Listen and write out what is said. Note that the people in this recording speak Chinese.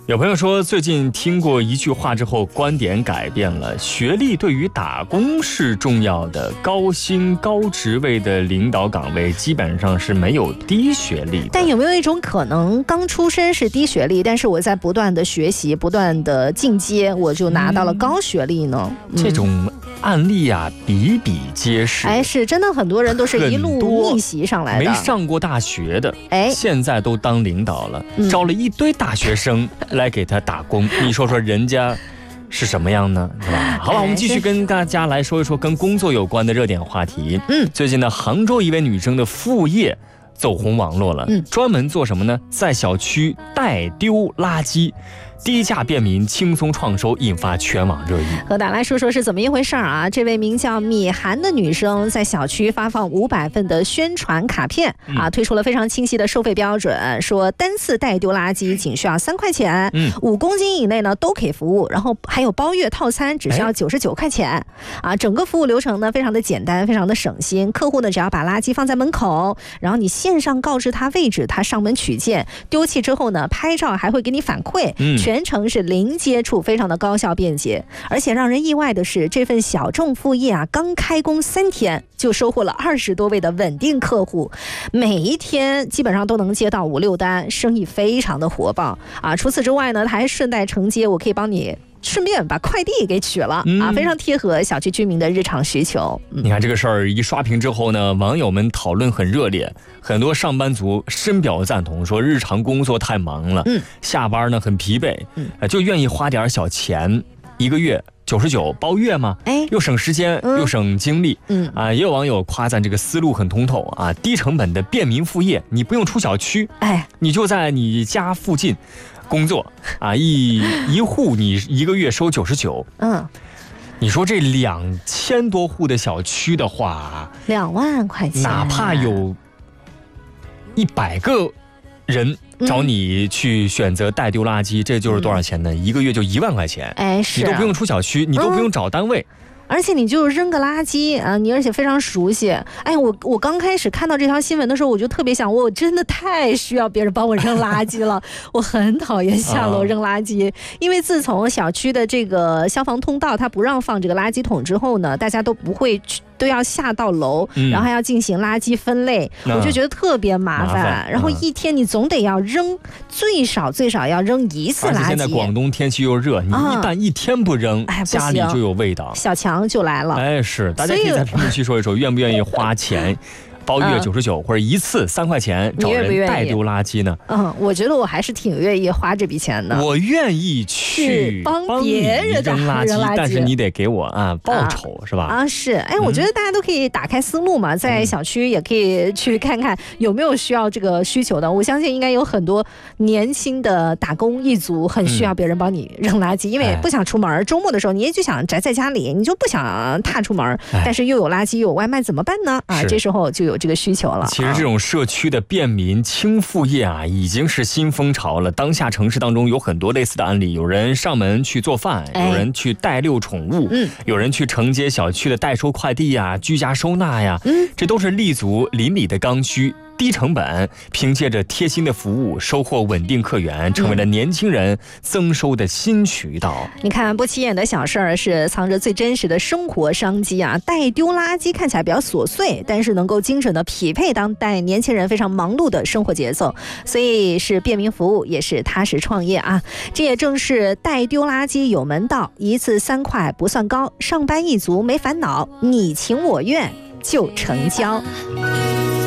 有朋友说，最近听过一句话之后，观点改变了。学历对于打工是重要的，高薪高职位的领导岗位基本上是没有低学历的。 但有没有一种可能，刚出身是低学历，但是我在不断的学习、不断的进阶，我就拿到了高学历呢？ 这种案例啊，比比皆是。 是真的，很多人都是一路逆袭上来的， 没上过大学的，现在都当领导了，招了一堆大学生来给他打工。你说说人家是什么样呢？是吧？好吧，我们继续跟大家来说一说跟工作有关的热点话题。最近呢，杭州一位女生的副业走红网络了，专门做什么呢？在小区代丢垃圾，低价便民，轻松创收，引发全网热议。 和大家来说说是怎么一回事啊？这位名叫米涵的女生在小区发放500份的宣传卡片推出了非常清晰的收费标准，说单次代丢垃圾仅需要3块钱，5公斤以内呢都可以服务，然后还有包月套餐只需要99块钱整个服务流程呢非常的简单，非常的省心。客户呢只要把垃圾放在门口，然后你线上告知他位置，他上门取件，丢弃之后呢拍照还会给你反馈，全程是零接触，非常的高效便捷。而且让人意外的是，这份小众副业刚开工3天就收获了20多位的稳定客户，每一天基本上都能接到5、6单，生意非常的火爆除此之外呢，他还顺带承接，我可以帮你顺便把快递给取了非常贴合小区居民的日常需求。 你看这个事儿一刷屏之后呢，网友们讨论很热烈，很多上班族深表赞同，说日常工作太忙了，下班呢很疲惫，就愿意花点小钱，1个月99包月嘛，又省时间又省精力，也有网友夸赞这个思路很通透低成本的便民副业，你不用出小区，你就在你家附近工作一户你1个月收99，你说这2000多户的小区的话 ，2万块钱， 哪怕有100个人找你去选择代丢垃圾，这就是多少钱呢？1个月就1万块钱， 是你都不用出小区，你都不用找单位。 而且你就扔个垃圾你而且非常熟悉。我刚开始看到这条新闻的时候，我就特别想，我真的太需要别人帮我扔垃圾了。我很讨厌下楼扔垃圾，因为自从小区的这个消防通道它不让放这个垃圾桶之后呢，大家都不会都要下到楼，然后还要进行垃圾分类，我就觉得特别麻烦。然后一天你总得要扔最少要扔1次垃圾。而且现在广东天气又热，你一旦一天不扔，家里就有味道， 小强就来了。 是，大家可以在评论区说一说，愿不愿意花钱包月99或者一次3块钱找人代丢垃圾呢？ 我觉得我还是挺愿意花这笔钱的。 我愿意去帮别人扔垃圾，但是你得给我报酬，是吧？ 是。我觉得大家都可以打开思路嘛，在小区也可以去看看有没有需要这个需求的。我相信应该有很多年轻的打工一族很需要别人帮你扔垃圾，因为不想出门，周末的时候你也就想宅在家里，你就不想踏出门，但是又有垃圾又有外卖怎么办呢？这时候就有这个需求了。 其实这种社区的便民轻副业已经是新风潮了。当下城市当中有很多类似的案例，有人上门去做饭，有人去代遛宠物，有人去承接小区的代收快递居家收纳这都是立足邻里的刚需。低成本，凭借着贴心的服务收获稳定客源，成为了年轻人增收的新渠道。 你看，不起眼的小事儿是藏着最真实的生活商机代丢垃圾看起来比较琐碎，但是能够精准的匹配当代年轻人非常忙碌的生活节奏，所以是便民服务，也是踏实创业这也正是代丢垃圾有门道，一次3块不算高，上班一族没烦恼，你情我愿就成交。